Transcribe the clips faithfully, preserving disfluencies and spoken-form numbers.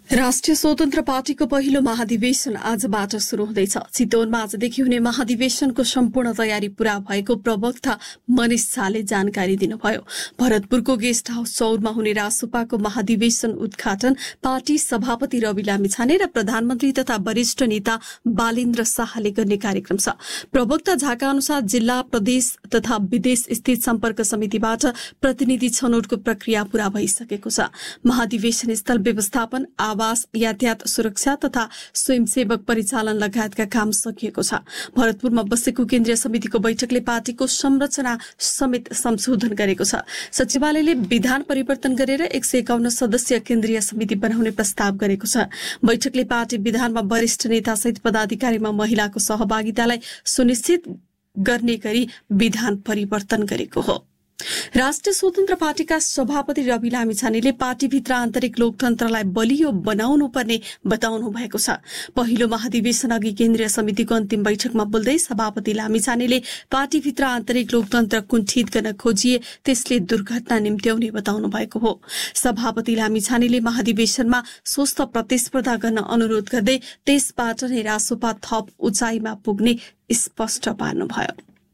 राष्ट्रिय स्वतन्त्र पार्टीको पहिलो महाधिवेशन आजबाट शुरू हुँदैछ। चितवनमा आजदेखि हुने महाधिवेशनको सम्पूर्ण तयारी पूरा भएको प्रवक्ता मनिष झाले जानकारी दिनुभयो। भरतपुरको गेस्ट हाउस चौरमा हुने रासोपाको महाधिवेशन उद्घाटन पार्टी सभापति रवि लामिछाने र प्रधानमन्त्री तथा वरिष्ठ नेता बालेन्द्र शाहले गर्ने कार्यक्रम छ। प्रवक्ता झाका अनुसार जिल्ला, प्रदेश तथा विदेश स्थित सम्पर्क समितिबाट प्रतिनिधि छनौटको प्रक्रिया पूरा भइसकेको छ। महाधिवेशन स्थल व्यवस्थापन, आवास, यातायात सुरक्षा तथा स्वयंसेवक परिचालन लगायतका काम सकिएको छ। भरतपुरमा बसेको केन्द्रीय समितिको बैठकले पार्टीको संरचना समेत संशोधन गरेको छ। सचिवालयले विधान परिवर्तन गरेर एक सय एकाउन्न सदस्यीय केन्द्रीय समिति बनाउने प्रस्ताव गरेको छ। बैठकले पार्टी विधानमा वरिष्ठ नेता सहित पदाधिकारीमा महिलाको सहभागितालाई सुनिश्चित गर्ने गरी विधान परिवर्तन गरेको हो। राष्ट्रिय स्वतन्त्र पार्टीका सभापति रवि लामिछानेले पार्टीभित्र आन्तरिक लोकतन्त्रलाई बलियो बनाउनु पर्ने बताउनु भएको छ। पहिलो महाधिवेशन अघि केन्द्रीय समितिको अन्तिम बैठकमा बोल्दै सभापति लामिछानेले पार्टीभित्र आन्तरिक लोकतन्त्र कुण्ठित गर्न खोजिए त्यसले दुर्घटना निम्त्याउने बताउनु भएको हो। सभापति लामिछानेले महाधिवेशनमा स्वस्थ प्रतिस्पर्धा गर्न अनुरोध गर्दै त्यसबाट नै रासोपा थप उचाइमा पुग्ने स्पष्ट पार्नुभयो।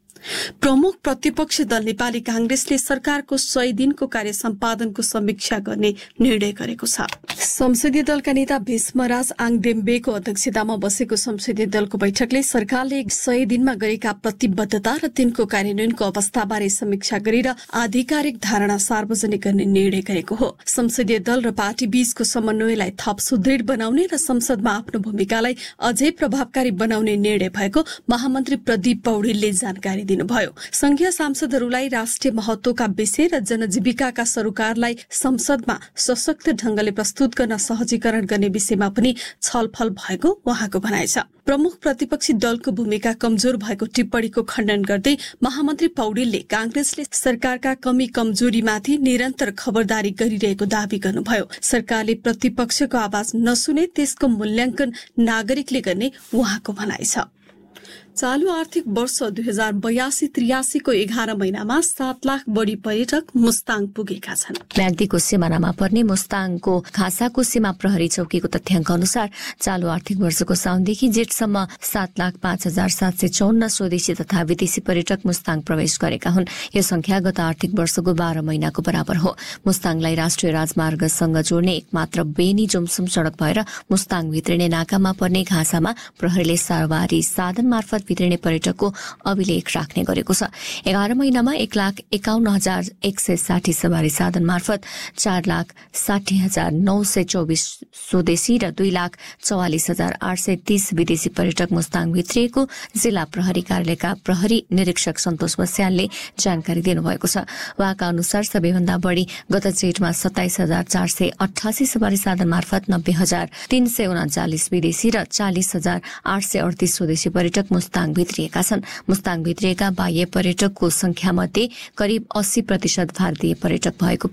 प्रमुख प्रतिपक्षी दल नेपाली कांग्रेसले सरकारको सय दिनको कार्य सम्पादनको समीक्षा गर्ने निर्णय गरेको छ। संसदीय दलका नेता भीष्मराज आङदेम्बेको अध्यक्षतामा बसेको संसदीय दलको बैठकले सरकारले सय दिनमा गरेका प्रतिबद्धता र तिनको कार्यान्वयनको अवस्थाबारे समीक्षा गरेर आधिकारिक धारणा सार्वजनिक गर्ने निर्णय गरेको हो। संसदीय दल र पार्टी बीचको समन्वयलाई थप सुदृढ बनाउने र संसदमा आफ्नो भूमिकालाई अझै प्रभावकारी बनाउने निर्णय भएको महामन्त्री प्रदीप पौडेलले जानकारी दिनुभयो। संघीय सांसदहरूलाई राष्ट्रिय महत्वका विषय र जनजीविकाका सरोकारलाई संसदमा सशक्त ढंगले प्रस्तुत गर्न सहजीकरण गर्ने विषयमा पनि छलफल भएको उहाँको भनाइ छ। प्रमुख प्रतिपक्षी दलको भूमिका कमजोर भएको टिप्पणीको खण्डन गर्दै महामन्त्री पौडेलले कांग्रेसले सरकारका कमी कमजोरीमाथि निरन्तर खबरदारी गरिरहेको दावी गर्नुभयो। सरकारले प्रतिपक्षको आवाज नसुने त्यसको मूल्याङ्कन नागरिकले गर्ने उहाँको भनाइ छ। चालू आर्थिक वर्ष दुई हजार बयासी त्रियासीको एघार महिनामा सात लाख बढी पर्यटक मुस्ताङ पुगेका छन्। म्याग्दीको सिमानामा पर्ने मुस्ताङको खासाको सीमा प्रहरी चौकीको तथ्याङ्क अनुसार चालू आर्थिक वर्षको साउनदेखि जेठसम्म सात लाख पाँच हजार सात सय चौन्न स्वदेशी तथा विदेशी पर्यटक मुस्ताङ प्रवेश गरेका हुन्। यो संख्या गत आर्थिक वर्षको बाह्र महिनाको बराबर हो। मुस्ताङलाई राष्ट्रिय राजमार्गसँग जोड्ने एकमात्र बेनी जुमसुम सड़क भएर मुस्ताङ भित्रिने नाकामा पर्ने घाँसामा प्रहरीले सवारी साधन मार्फत भित्रिने पर्यटकको अभिलेख राख्ने गरेको छ। एघार महिनामा एक लाख एकाउन्न हजार एक सय साठी सवारी साधन मार्फत चार लाख साठी हजार नौ सय चौबिस स्वदेशी र दुई लाख चौवालिस हजार आठ सय तीस विदेशी पर्यटक मुस्ताङ भित्रिएको जिल्ला प्रहरी कार्यालयका प्रहरी निरीक्षक सन्तोष बस्यालले जानकारी दिनुभएको छ। उहाँका अनुसार सबैभन्दा बढ़ी गत जेठमा सत्ताइस हजार चार सय अठासी सवारी साधन मार्फत नब्बे हजार तीन सय उनाचालिस विदेशी र चालिस हजार आठ सय अडतीस स्वदेशी पर्यटक मुस्ताङ भित्रिएका छन्। मुस्ताङ भित्रिएका बाह्य पर्यटकको संख्या मध्ये करिब अस्सी प्रतिशत भारतीय पर्यटक भएको